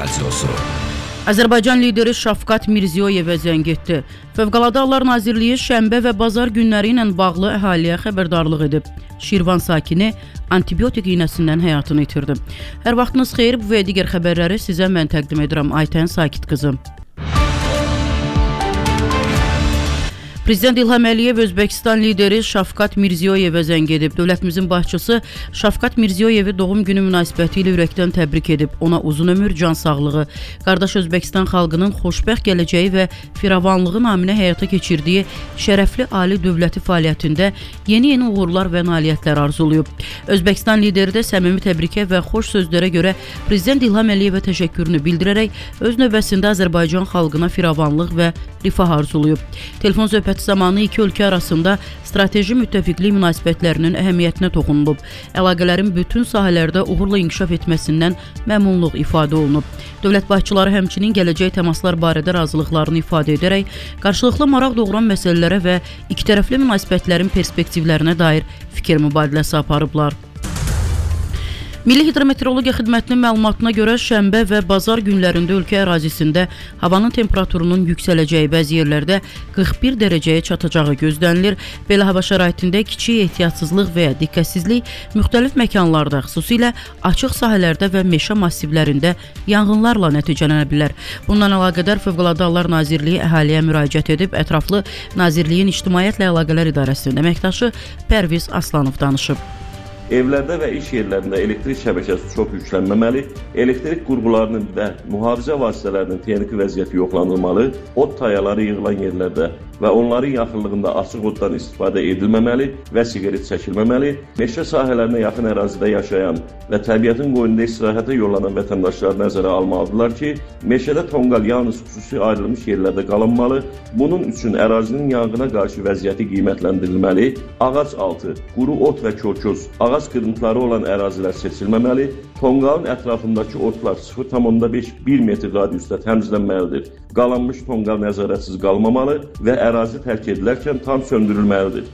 Radiosu. Azərbaycan lideri Şafqat Mirziyoyevə zəng etdi. Fövqəladə Hallar Nazirliyi şənbə və bazar günləri ilə bağlı əhaliyə xəbərdarlıq edib. Şirvan sakini antibiotik iynəsindən həyatını itirdi. Hər vaxtınız xeyir, bu və digər xəbərləri sizə mən təqdim edirəm. Aytən Sakit qızım. Prezident İlham Əliyev Özbəkistan lideri Şafqat Mirziyoyevə zəng edib. Dövlətimizin başçısı Şafqat Mirziyoyevi doğum günü münasibəti ilə ürəkdən təbrik edib. Ona uzun ömür, can sağlığı, qardaş Özbəkistan xalqının xoşbəxt gələcəyi və firavanlığı naminə həyata keçirdiyi şərəfli ali dövləti fəaliyyətində yeni uğurlar və nailiyyətlər arzuluyub. Özbəkistan lideri də səmimi təbrikə və xoş sözlərə görə Prezident İlham Əliyevə təşəkkürünü bildirərək öz növbəsində Azərbaycan xalqına firavanlıq və rifah arzuluyub. Telefon söhbəti zamanı iki ölkə arasında strateji müttəfiqlik münasibətlərinin əhəmiyyətinə toxunulub. Əlaqələrin bütün sahələrdə uğurla inkişaf etməsindən məmnunluq ifadə olunub. Dövlət başçıları həmçinin gələcək təmaslar barədə razılıqlarını ifadə edərək qarşılıqlı maraq doğuran məsələlərə və ikitərəfli münasibətlərin perspektivlərinə dair fikir mübadiləsi aparıblar. Milli Hidrometeorologiya Xidmətinin məlumatına görə şənbə və bazar günlərində ölkə ərazisində havanın temperaturunun yüksələcəyi, bəzi yerlərdə 41 dərəcəyə çatacağı gözlənilir. Belə hava şəraitində kiçik ehtiyatsızlıq və ya diqqətsizlik müxtəlif məkanlarda, xüsusilə açıq sahələrdə və meşə massivlərində yanğınlarla nəticələnə bilər. Bundan əlaqədar Fövqəladə Hallar Nazirliyi əhaliyə müraciət edib, ətraflı Nazirliyin İctimaiyyətlə Əlaqələr İdarəsinin əməkdaşı Pərviz Aslanov danışıb. Evlərdə və iş yerlərində elektrik şəbəkəsi çox yüklənməməli, elektrik qurğularının və mühafizə vasitələrinin texniki vəziyyəti yoxlanılmalı, od tayaları yığılan yerlərdə və onların yaxınlığında açıq oddan istifadə edilməməli və siqaret çəkilməməli, meşə sahələrinə yaxın ərazidə yaşayan və təbiətin qoynunda istirahətə yollanan vətəndaşlar nəzərə almalıdırlar ki, meşədə tonqal yalnız xüsusi ayrılmış yerlərdə qalınmalı, bunun üçün ərazinin yanğına qarşı vəziyyəti qiymətləndirilməli, ağac altı, quru ot və körköz, ağac qırıntıları olan ərazilər seçilməməli, tonqalın ətrafındakı otlar 0,5-1 metr radiusda təmizlənməlidir. Qalanmış tonqal nəzarətsiz qalmamalı və ərazi tərk edilərkən tam söndürülməlidir.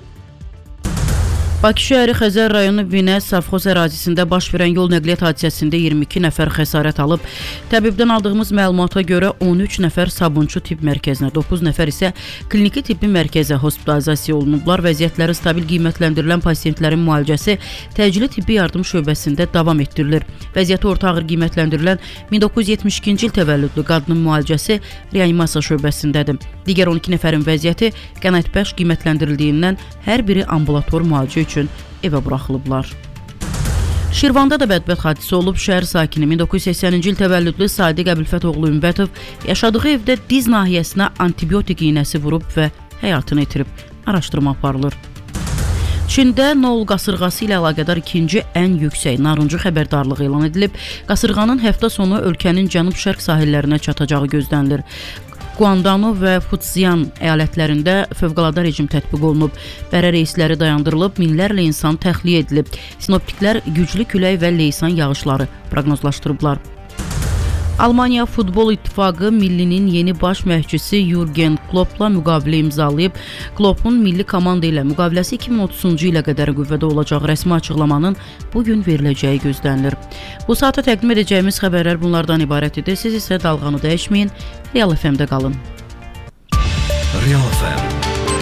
Bakı şəhəri Xəzər rayonu Vinə Safxoz ərazisində baş verən yol nəqliyyat hadisəsində 22 nəfər xəsarət alıb. Təbibdən aldığımız məlumata görə 13 nəfər sabunçu tibb mərkəzinə, 9 nəfər isə kliniki tibbi mərkəzə hospitalizasiya olunublar. Vəziyyətləri stabil qiymətləndirilən pasientlərin müalicəsi təcili tibbi yardım şöbəsində davam etdirilir. Vəziyyəti orta ağır qiymətləndirilən 1972-ci il təvəllüdlü qadının müalicəsi reanimasiya şöbəsindədir. Digər 12 nəfərin vəziyyəti qənaətbəxş qiymətləndirildiyindən hər biri ambulator müalicə üçün evə buraxılıblar. Şirvanda da bədbəxt hadisə olub. Şəhər sakini 1980-ci il təvəllüdlü Sadiq Əbülfətoğlu Ümbətov yaşadığı evdə diz nahiyəsinə antibiotik iynəsi vurub və həyatını itirib. Araşdırma aparılır. Çində Noel qasırğası ilə əlaqədar ikinci ən yüksək narıncı xəbərdarlığı elan edilib. Qasırğanın həftə sonu ölkənin cənub-şərq sahillərinə çatacağı gözlənilir. Guandano və Futsian əyalətlərində fövqəladə rejim tətbiq olunub. Bərə reysləri dayandırılıb, minlərlə insan təxliyə edilib. Sinoptiklər güclü külək və leysan yağışları proqnozlaşdırıblar. Almaniya Futbol İttifaqı millinin yeni baş məşqçisi Jürgen Kloppla müqavilə imzalayıb. Kloppun milli komanda ilə müqaviləsi 2030-cu ilə qədər qüvvədə olacaq. Rəsmi açıqlamanın bugün veriləcəyi gözlənilir. Bu saata təqdim edəcəyimiz xəbərlər bunlardan ibarət idi. Siz isə dalğanı dəyişməyin, Real FM-də qalın. Real FM